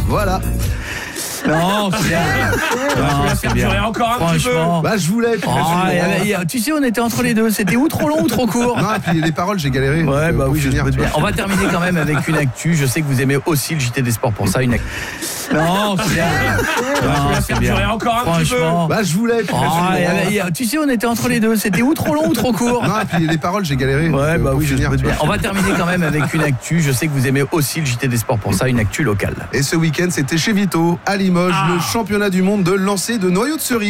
Voilà. Non, c'est bien. C'est bien. Encore un petit peu. Franchement. Bah, je voulais. Tu sais, on était entre les deux. C'était ou trop long ou trop court. Non, et puis les paroles, j'ai galéré. Ouais, bah pour oui, je finir, peux tu te dire. vois. On va terminer quand même avec une actu. Je sais que vous aimez aussi le JT des sports pour ça. Une actu. Non, c'est bien. C'est bien. Encore un petit peu. Franchement. Bah, je voulais. Tu sais, on était entre les deux. C'était ou trop long ou trop court. Non, et puis les paroles, j'ai galéré. Ouais, bah pour oui, je finir, peux te tu vois. dire. On va terminer quand même avec une actu. Je sais que vous aimez aussi le JT des sports pour ça. Une actu locale. Et ce week-end, c'était chez Vito, à Limoges, le championnat du monde de lancer de noyaux de cerise.